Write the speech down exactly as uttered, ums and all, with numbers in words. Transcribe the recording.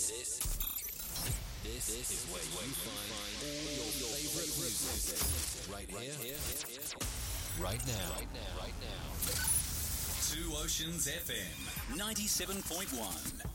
This, this, this is where you find all your favorite music. Right here, right now, right now, right now. Two Oceans F M ninety-seven point one.